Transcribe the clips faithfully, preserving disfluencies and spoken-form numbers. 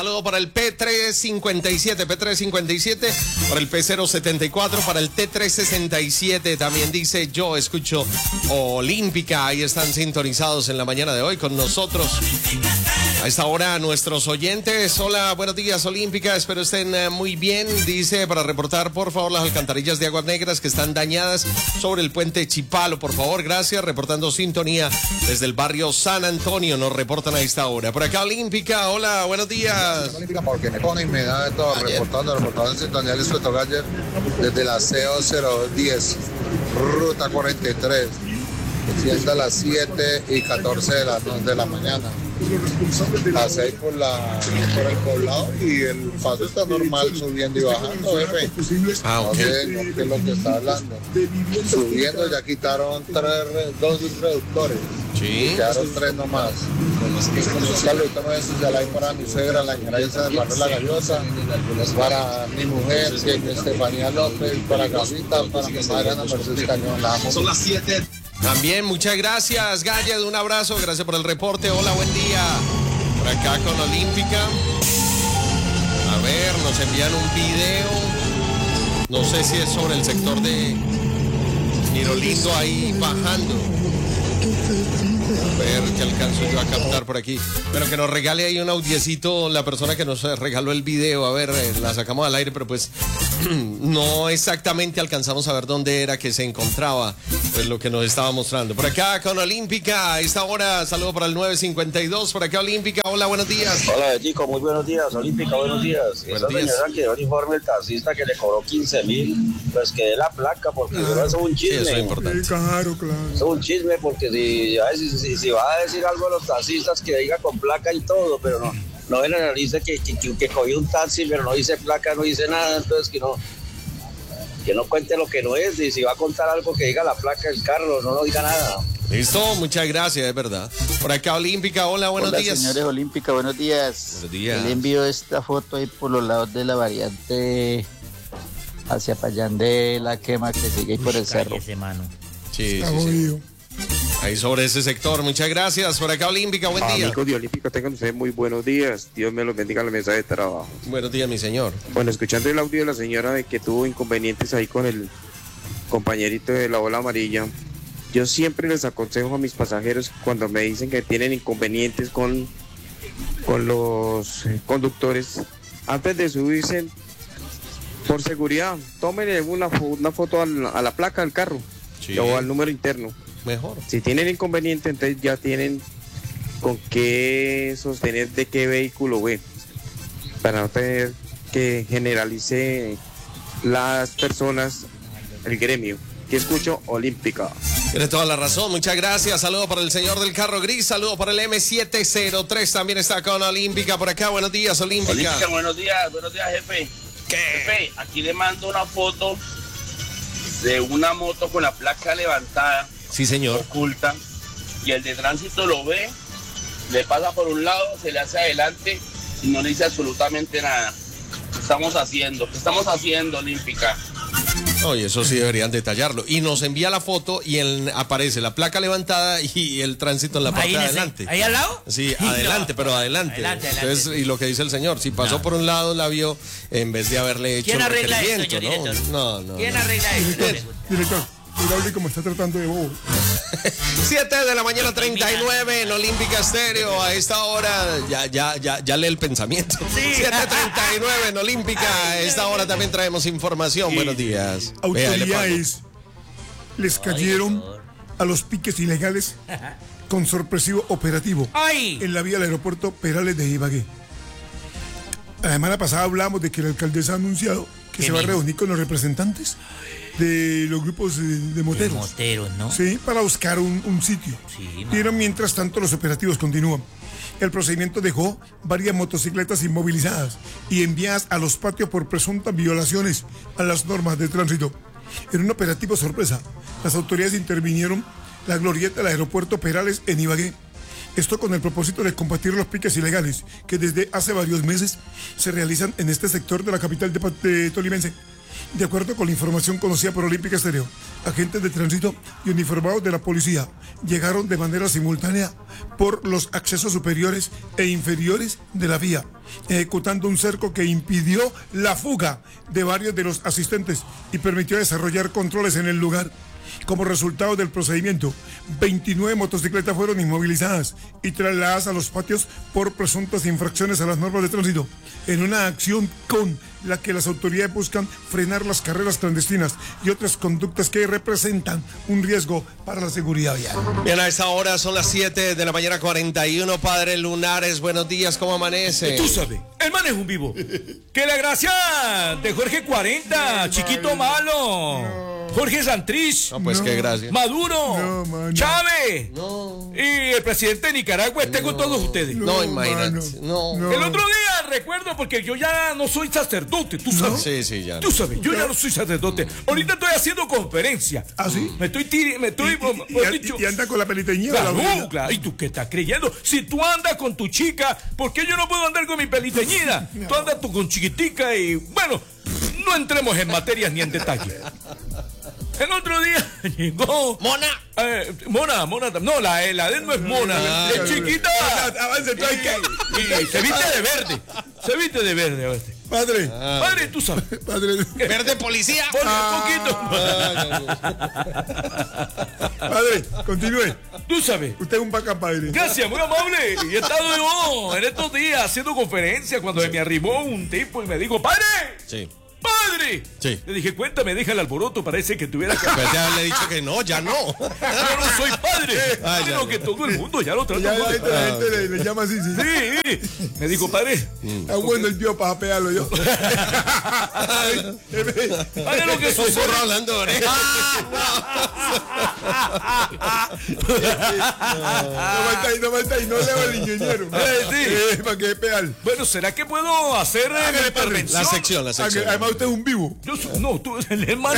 Saludo para el P trescientos cincuenta y siete, P trescientos cincuenta y siete, para el P cero setenta y cuatro, para el T trescientos sesenta y siete. También dice: yo escucho Olímpica. Ahí están sintonizados en la mañana de hoy con nosotros. A esta hora nuestros oyentes. Hola, buenos días, Olímpica. Espero estén uh, muy bien. Dice para reportar, por favor, las alcantarillas de Aguas Negras que están dañadas sobre el puente Chipalo. Por favor, gracias. Reportando sintonía desde el barrio San Antonio. Nos reportan a esta hora. Por acá, Olímpica. Hola, buenos días. Olímpica, porque me ponen, me da todo, ayer. reportando, reportando en sintonía de Sueto Galler desde la C O cero diez, ruta cuarenta y tres, siendo a las siete y catorce de la, de la mañana. A seis por, la, por el poblado y el paso está normal, subiendo y bajando, jefe. Ah, okay. No sé no, qué es lo que está hablando. Subiendo ya quitaron tres, dos reductores. Sí. Quedaron tres nomás. Un saludito desde la para mi suegra, la señora Isa del barrio La Gallosa, para mi mujer, que es Estefanía López, para Casita, para mi madre Ana Mercedes Cañón. La amo. Son las siete. También, muchas gracias, Galled, un abrazo, gracias por el reporte. Hola, buen día. Por acá con Olímpica. A ver, nos envían un video. No sé si es sobre el sector de Mirolindo ahí bajando. A ver qué alcanzo yo a captar por aquí. Pero que nos regale ahí un audiecito la persona que nos regaló el video. A ver, eh, la sacamos al aire, pero pues no exactamente alcanzamos a ver dónde era que se encontraba, pues lo que nos estaba mostrando. Por acá con Olímpica, a esta hora, saludo para el nueve cincuenta y dos. Por acá Olímpica, hola, buenos días. Hola, chicos, muy buenos días. Olímpica, buenos días. Buenos Esa días. señora que dio el informe el taxista que le cobró quince mil, pues que dé la placa, porque Ah, eso es un sí, chisme. eso es importante. Claro, claro. Eso es un chisme, porque si, a ver, si, si, si va a decir algo a los taxistas, que diga con placa y todo, pero no, no generalice que, que, que, que cogió un taxi, pero no dice placa, no dice nada, entonces que no, que no cuente lo que no es, y si va a contar algo que diga la placa del carro, no, no diga nada. Listo, muchas gracias, es verdad. Por acá Olímpica, hola, buenos Hola, días. señores Olímpica, buenos días. Buenos días. Le envío esta foto ahí por los lados de la variante hacia Payán de la Quema, que sigue ahí por el cerro. Sí, sí, sí. Ahí sobre ese sector, muchas gracias. Por acá Olímpica, buen día. Amigos de Olímpica, tengan ustedes muy buenos días. Dios me los bendiga en la mesa de trabajo. Buenos días, mi señor. Bueno, escuchando el audio de la señora de que tuvo inconvenientes ahí con el compañerito de la bola amarilla, yo siempre les aconsejo a mis pasajeros cuando me dicen que tienen inconvenientes con, con los conductores, antes de subirse, por seguridad, tómenle una, una foto a la, a la placa del carro, sí, o al número interno. Mejor. Si tienen inconveniente, entonces ya tienen con qué sostener de qué vehículo ve, para no tener que generalice las personas, el gremio. Que escucho Olímpica. Tiene toda la razón, muchas gracias. Saludo para el señor del carro gris, saludo para el M siete cero tres, también está con Olímpica. Por acá, buenos días, Olímpica. Olímpica, buenos días, buenos días, jefe. ¿Qué? Jefe, aquí le mando una foto de una moto con la placa levantada. Sí, señor. Oculta. Y el de tránsito lo ve, le pasa por un lado, se le hace adelante y no le dice absolutamente nada. ¿Qué estamos haciendo? ¿Qué estamos haciendo, Olímpica? Oye, eso sí deberían detallarlo. Y nos envía la foto y el, aparece la placa levantada y el tránsito en la parte de adelante. ¿Ahí al lado? Sí, adelante, no, pero adelante. adelante, adelante. Entonces, y lo que dice el señor, si pasó no. por un lado, la vio en vez de haberle hecho ¿Quién el arregla requerimiento, esto, ¿no? No, no. ¿Quién no. arregla esto? Director, cuidado como está tratando de bobo. siete de la mañana, treinta y nueve en Olímpica Estéreo. A esta hora ya, ya, ya, ya lee el pensamiento. Sí. siete treinta y nueve en Olímpica. A esta hora también traemos información. Buenos días. Autoridades les cayeron a los piques ilegales con sorpresivo operativo ¡Ay! en la vía del aeropuerto Perales de Ibagué. La semana pasada hablamos de que la alcaldesa ha anunciado que se va a reunir con los representantes de los grupos de, de moteros. De moteros, ¿no? Sí, para buscar un, un sitio. Sí, pero mientras tanto los operativos continúan. El procedimiento dejó varias motocicletas inmovilizadas y enviadas a los patios por presuntas violaciones a las normas de tránsito. En un operativo sorpresa, las autoridades intervinieron la glorieta del aeropuerto Perales en Ibagué. Esto con el propósito de combatir los piques ilegales que desde hace varios meses se realizan en este sector de la capital de, de Tolimense. De acuerdo con la información conocida por Olímpica Estéreo, agentes de tránsito y uniformados de la policía llegaron de manera simultánea por los accesos superiores e inferiores de la vía, ejecutando un cerco que impidió la fuga de varios de los asistentes y permitió desarrollar controles en el lugar. Como resultado del procedimiento, veintinueve motocicletas fueron inmovilizadas y trasladadas a los patios por presuntas infracciones a las normas de tránsito, en una acción con la que las autoridades buscan frenar las carreras clandestinas y otras conductas que representan un riesgo para la seguridad vial. Bien, a esta hora son las siete de la mañana, cuarenta y uno. Padre Lunares, buenos días, ¿cómo amanece? Tú sabes, el man es un vivo. Que la gracia de Jorge cuarenta, chiquito malo. Jorge Santrich, no, pues no. Qué gracia. Maduro, no, Chávez no. y el presidente de Nicaragua esté no. con todos ustedes. No, no imagínate. No. No. El otro día recuerdo, porque yo ya no soy sacerdote, tú sabes. ¿No? Sí, sí, ya. Tú sabes, yo ya no soy sacerdote. Ahorita estoy haciendo conferencia. ¿Ah, sí? Me estoy tiri, me estoy. ¿Y, y, y, dicho, y anda con la peliteñida? Claro, la claro. ¿Y tú qué estás creyendo? Si tú andas con tu chica, ¿por qué yo no puedo andar con mi peliteñida? No. Tú andas tú con chiquitica y bueno, no entremos en materias ni en detalles. El otro día llegó. Mona. Eh, mona, Mona. No, la, la de él no es Mona. Ah, es chiquita. Avance, y, y, y se viste de verde. Se viste de verde. verde. Padre. Ah, padre, tú sabes. Padre. Verde policía. Ponle ah, un poquito. Padre, continúe. Tú sabes. Usted es un vaca, padre. Gracias, muy amable. Y he estado yo en estos días haciendo conferencia cuando sí. se me arrimó un tipo y me dijo, padre. Sí. ¡Padre! Sí. Le dije, cuéntame, deja el alboroto, parece que tuviera que... Pues ya le he dicho que no, ya no. Yo no soy padre. Ah, Pero que todo el mundo ya lo trata. Ya, ya, la gente le, le llama así, sí. Sí. Me dijo, padre. Está bueno el tío para pegarlo yo. Padre, lo que sucede... Estoy hablando, ¿eh? No falta ahí, no falta ahí, no leo al ingeniero. Eh, sí. Eh, para que pegar. Bueno, ¿será que puedo hacer la intervención? La sección, la sección. Además, usted es un vivo. Yo soy, no, tú, el hermano.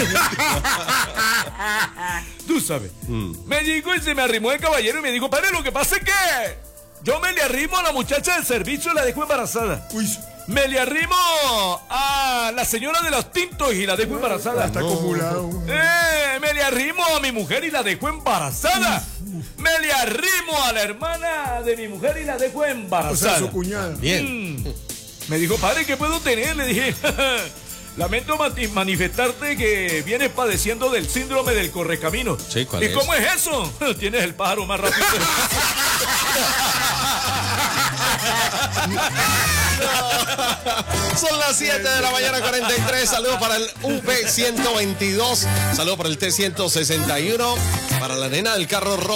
Tú sabes. Mm. Me llegó y se me arrimó el caballero y me dijo, padre, lo que pasa es que yo me le arrimo a la muchacha del servicio y la dejo embarazada. Uy. Me le arrimo a la señora de los tintos y la dejo embarazada. Está acumulado. Eh, me le arrimo a mi mujer y la dejo embarazada. Me le arrimo a la hermana de mi mujer y la dejo embarazada. O sea, su cuñada. Bien. Mm. Me dijo, padre, ¿qué puedo tener? Le dije, lamento manifestarte que vienes padeciendo del síndrome del correcamino. Sí, ¿cuál ¿Y es? cómo es eso? Tienes el pájaro más rápido. No. Son las siete de la mañana, cuarenta y tres. Saludos para el U P ciento veintidós. Saludos para el T ciento sesenta y uno. Para la nena del carro rojo.